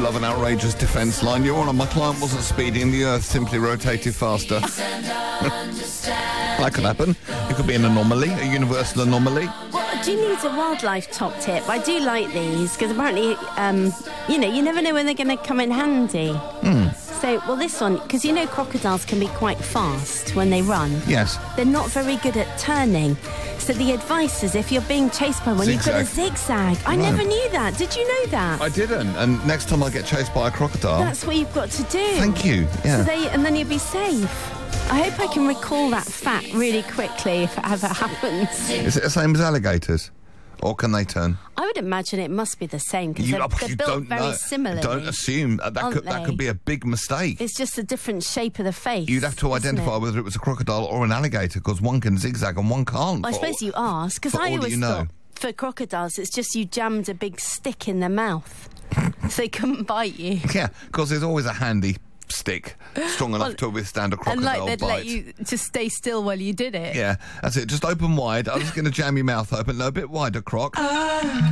love an outrageous defence line. Your Honour, my client wasn't speeding, the Earth simply rotated faster. That could happen. It could be an anomaly, a universal anomaly. Well, do you need a wildlife top tip? I do like these, because apparently, you never know when they're going to come in handy. So, well, this one, because you know crocodiles can be quite fast when they run. Yes. They're not very good at turning. So the advice is if you're being chased by one, you've got to zigzag. I never knew that. Did you know that? I didn't. And next time I get chased by a crocodile... That's what you've got to do. Thank you. Yeah. And then you'll be safe. I hope I can recall that fact really quickly if it ever happens. Is it the same as alligators? Or can they turn? I would imagine it must be the same, because they're built very similarly. Don't assume. That could be a big mistake. It's just a different shape of the face. You'd have to identify whether it was a crocodile or an alligator, because one can zigzag and one can't. Well, I suppose you ask, because I always thought for crocodiles it's just you jammed a big stick in their mouth so they couldn't bite you. Yeah, because there's always a handy stick strong enough to withstand a crocodile bite. And they'd let you just stay still while you did it. Yeah, that's it. Just open wide. I'm just going to jam your mouth open. No, a bit wider, croc.